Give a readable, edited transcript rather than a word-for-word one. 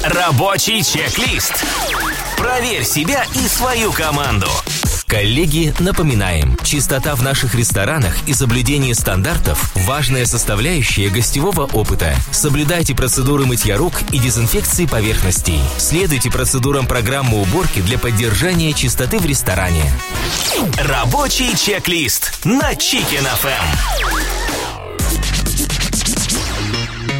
Рабочий чек-лист. Проверь себя и свою команду. Коллеги, напоминаем, чистота в наших ресторанах и соблюдение стандартов – важная составляющая гостевого опыта. Соблюдайте процедуры мытья рук и дезинфекции поверхностей. Следуйте процедурам программы уборки для поддержания чистоты в ресторане. Рабочий чек-лист на Chicken FM.